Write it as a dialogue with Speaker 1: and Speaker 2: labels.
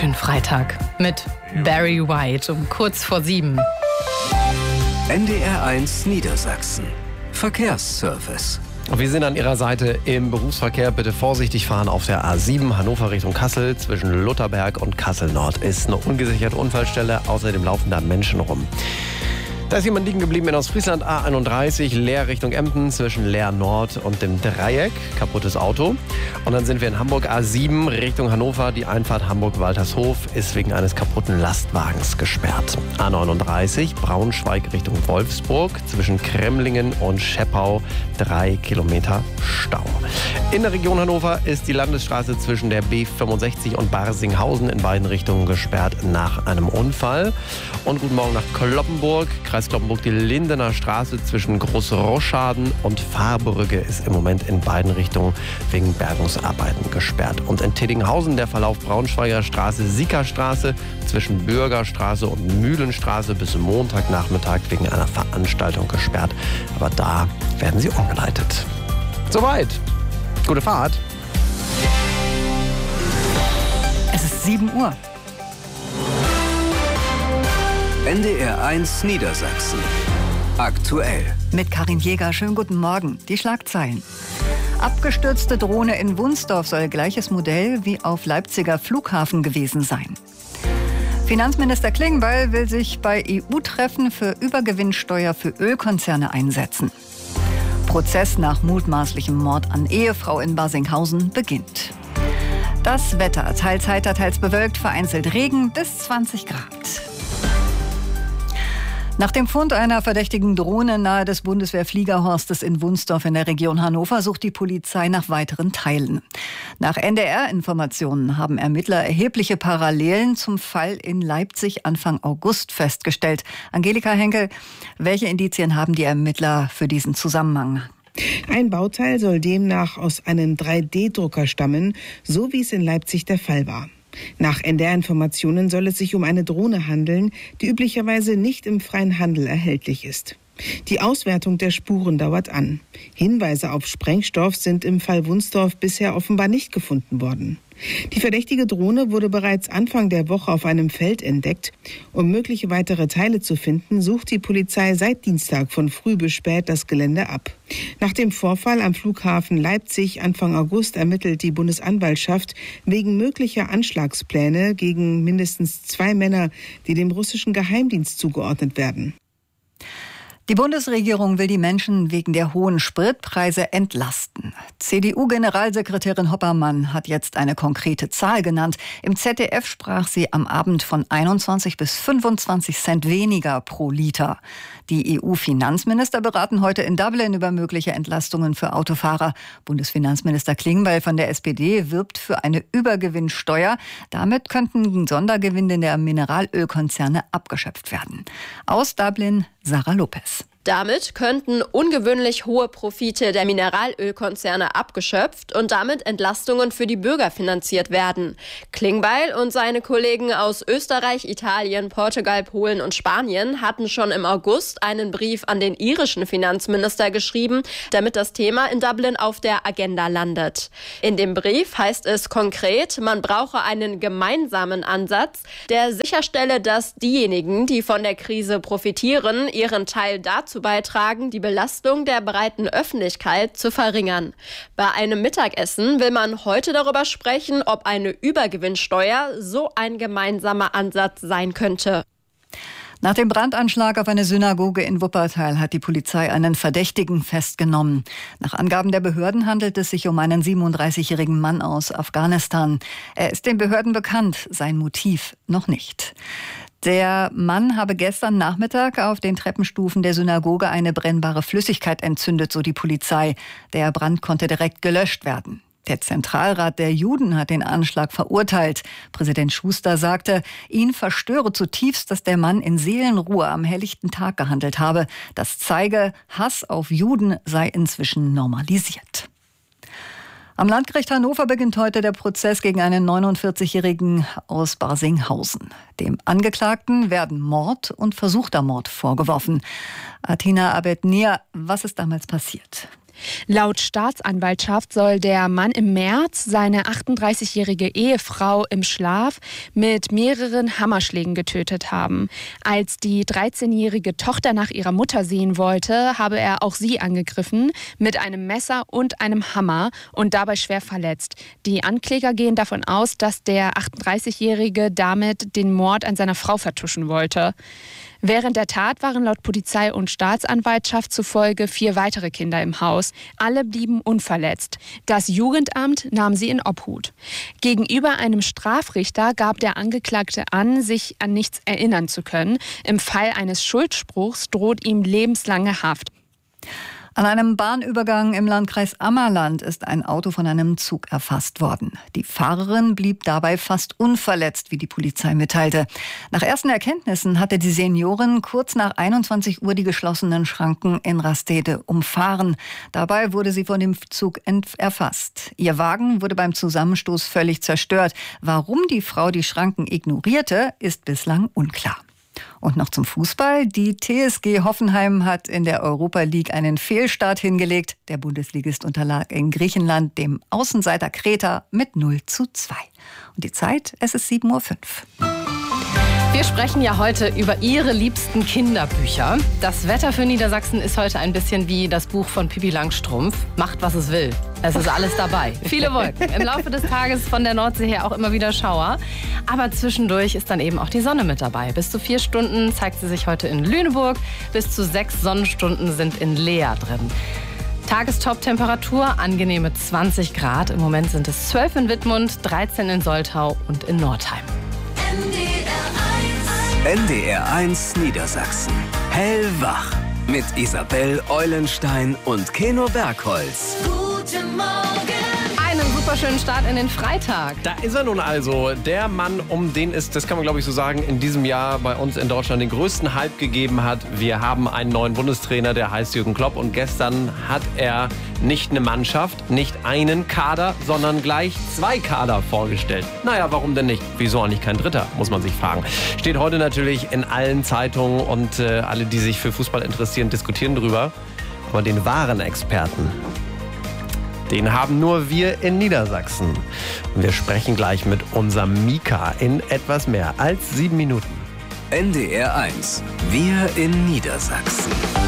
Speaker 1: schönen Freitag mit Barry White um kurz vor 7.
Speaker 2: NDR1 Niedersachsen. Verkehrsservice.
Speaker 3: Wir sind an Ihrer Seite im Berufsverkehr. Bitte vorsichtig fahren auf der A7 Hannover Richtung Kassel. Zwischen Lutherberg und Kassel Nord ist eine ungesicherte Unfallstelle. Außerdem laufen da Menschen rum. Da ist jemand liegen geblieben in Ostfriesland, A31, Leer Richtung Emden, zwischen Leer Nord und dem Dreieck. Kaputtes Auto. Und dann sind wir in Hamburg, A7 Richtung Hannover. Die Einfahrt Hamburg-Waltershof ist wegen eines kaputten Lastwagens gesperrt. A39 Braunschweig Richtung Wolfsburg, zwischen Kremlingen und Scheppau 3 Kilometer Stau. In der Region Hannover ist die Landesstraße zwischen der B65 und Barsinghausen in beiden Richtungen gesperrt nach einem Unfall. Und guten Morgen nach Cloppenburg. Kreis Cloppenburg, die Lindener Straße zwischen Großroscharden und Fahrbrücke ist im Moment in beiden Richtungen wegen Bergungsarbeiten gesperrt. Und in Teddinghausen der Verlauf Braunschweiger Straße, Siekerstraße zwischen Bürgerstraße und Mühlenstraße bis Montagnachmittag wegen einer Veranstaltung gesperrt. Aber da werden sie umgeleitet. Soweit. Gute Fahrt.
Speaker 4: Es ist 7 Uhr.
Speaker 2: NDR1 Niedersachsen. Aktuell.
Speaker 4: Mit Karin Jäger, schönen guten Morgen. Die Schlagzeilen. Abgestürzte Drohne in Wunsdorf soll gleiches Modell wie auf Leipziger Flughafen gewesen sein. Finanzminister Klingbeil will sich bei EU-Treffen für Übergewinnsteuer für Ölkonzerne einsetzen. Prozess nach mutmaßlichem Mord an Ehefrau in Barsinghausen beginnt. Das Wetter, teils heiter, teils bewölkt, vereinzelt Regen bis 20 Grad. Nach dem Fund einer verdächtigen Drohne nahe des Bundeswehrfliegerhorstes in Wunsdorf in der Region Hannover sucht die Polizei nach weiteren Teilen. Nach NDR-Informationen haben Ermittler erhebliche Parallelen zum Fall in Leipzig Anfang August festgestellt. Angelika Henkel, welche Indizien haben die Ermittler für diesen Zusammenhang?
Speaker 5: Ein Bauteil soll demnach aus einem 3D-Drucker stammen, so wie es in Leipzig der Fall war. Nach NDR-Informationen soll es sich um eine Drohne handeln, die üblicherweise nicht im freien Handel erhältlich ist. Die Auswertung der Spuren dauert an. Hinweise auf Sprengstoff sind im Fall Wunsdorf bisher offenbar nicht gefunden worden. Die verdächtige Drohne wurde bereits Anfang der Woche auf einem Feld entdeckt. Um mögliche weitere Teile zu finden, sucht die Polizei seit Dienstag von früh bis spät das Gelände ab. Nach dem Vorfall am Flughafen Leipzig Anfang August ermittelt die Bundesanwaltschaft wegen möglicher Anschlagspläne gegen mindestens 2 Männer, die dem russischen Geheimdienst zugeordnet werden.
Speaker 4: Die Bundesregierung will die Menschen wegen der hohen Spritpreise entlasten. CDU-Generalsekretärin Hoppermann hat jetzt eine konkrete Zahl genannt. Im ZDF sprach sie am Abend von 21 bis 25 Cent weniger pro Liter. Die EU-Finanzminister beraten heute in Dublin über mögliche Entlastungen für Autofahrer. Bundesfinanzminister Klingbeil von der SPD wirbt für eine Übergewinnsteuer. Damit könnten Sondergewinne der Mineralölkonzerne abgeschöpft werden. Aus Dublin, Sarah Lopez.
Speaker 6: Damit könnten ungewöhnlich hohe Profite der Mineralölkonzerne abgeschöpft und damit Entlastungen für die Bürger finanziert werden. Klingbeil und seine Kollegen aus Österreich, Italien, Portugal, Polen und Spanien hatten schon im August einen Brief an den irischen Finanzminister geschrieben, damit das Thema in Dublin auf der Agenda landet. In dem Brief heißt es konkret, man brauche einen gemeinsamen Ansatz, der sicherstelle, dass diejenigen, die von der Krise profitieren, ihren Teil dazu beitragen, die Belastung der breiten Öffentlichkeit zu verringern. Bei einem Mittagessen will man heute darüber sprechen, ob eine Übergewinnsteuer so ein gemeinsamer Ansatz sein könnte.
Speaker 4: Nach dem Brandanschlag auf eine Synagoge in Wuppertal hat die Polizei einen Verdächtigen festgenommen. Nach Angaben der Behörden handelt es sich um einen 37-jährigen Mann aus Afghanistan. Er ist den Behörden bekannt, sein Motiv noch nicht. Der Mann habe gestern Nachmittag auf den Treppenstufen der Synagoge eine brennbare Flüssigkeit entzündet, so die Polizei. Der Brand konnte direkt gelöscht werden. Der Zentralrat der Juden hat den Anschlag verurteilt. Präsident Schuster sagte, ihn verstöre zutiefst, dass der Mann in Seelenruhe am helllichten Tag gehandelt habe. Das zeige, Hass auf Juden sei inzwischen normalisiert. Am Landgericht Hannover beginnt heute der Prozess gegen einen 49-Jährigen aus Barsinghausen. Dem Angeklagten werden Mord und versuchter Mord vorgeworfen. Atina Abed-Nia, was ist damals passiert?
Speaker 7: Laut Staatsanwaltschaft soll der Mann im März seine 38-jährige Ehefrau im Schlaf mit mehreren Hammerschlägen getötet haben. Als die 13-jährige Tochter nach ihrer Mutter sehen wollte, habe er auch sie angegriffen mit einem Messer und einem Hammer und dabei schwer verletzt. Die Ankläger gehen davon aus, dass der 38-Jährige damit den Mord an seiner Frau vertuschen wollte. Während der Tat waren laut Polizei und Staatsanwaltschaft zufolge 4 weitere Kinder im Haus. Alle blieben unverletzt. Das Jugendamt nahm sie in Obhut. Gegenüber einem Strafrichter gab der Angeklagte an, sich an nichts erinnern zu können. Im Fall eines Schuldspruchs droht ihm lebenslange Haft.
Speaker 4: An einem Bahnübergang im Landkreis Ammerland ist ein Auto von einem Zug erfasst worden. Die Fahrerin blieb dabei fast unverletzt, wie die Polizei mitteilte. Nach ersten Erkenntnissen hatte die Seniorin kurz nach 21 Uhr die geschlossenen Schranken in Rastede umfahren. Dabei wurde sie von dem Zug erfasst. Ihr Wagen wurde beim Zusammenstoß völlig zerstört. Warum die Frau die Schranken ignorierte, ist bislang unklar. Und noch zum Fußball. Die TSG Hoffenheim hat in der Europa League einen Fehlstart hingelegt. Der Bundesligist unterlag in Griechenland dem Außenseiter Kreta mit 0:2. Und die Zeit, es ist 7:05 Uhr.
Speaker 1: Wir sprechen ja heute über Ihre liebsten Kinderbücher. Das Wetter für Niedersachsen ist heute ein bisschen wie das Buch von Pippi Langstrumpf. Macht, was es will. Es ist alles dabei. Viele Wolken. Im Laufe des Tages von der Nordsee her auch immer wieder Schauer. Aber zwischendurch ist dann eben auch die Sonne mit dabei. Bis zu 4 Stunden zeigt sie sich heute in Lüneburg. Bis zu 6 Sonnenstunden sind in Leer drin. Tagestop-Temperatur, angenehme 20 Grad. Im Moment sind es 12 in Wittmund, 13 in Soltau und in Nordheim.
Speaker 2: NDR1 Niedersachsen. Hellwach. Mit Isabel Eulenstein und Keno Bergholz.
Speaker 1: Guten Morgen. Einen superschönen Start in den Freitag.
Speaker 3: Da ist er nun also, der Mann, um den es, das kann man glaube ich so sagen, in diesem Jahr bei uns in Deutschland den größten Hype gegeben hat. Wir haben einen neuen Bundestrainer, der heißt Jürgen Klopp, und gestern hat er nicht eine Mannschaft, nicht einen Kader, sondern gleich 2 Kader vorgestellt. Naja, warum denn nicht? Wieso eigentlich kein dritter, muss man sich fragen. Steht heute natürlich in allen Zeitungen und alle, die sich für Fußball interessieren, diskutieren drüber. Aber den wahren Experten, den haben nur wir in Niedersachsen. Und wir sprechen gleich mit unserem Mika in etwas mehr als 7 Minuten.
Speaker 2: NDR1. Wir in Niedersachsen.